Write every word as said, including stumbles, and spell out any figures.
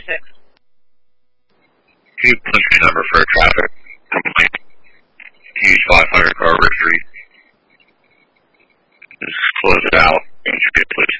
six. Can you punch me a number for a traffic complaint? Use five hundred Carver Street. Just close it out. Please.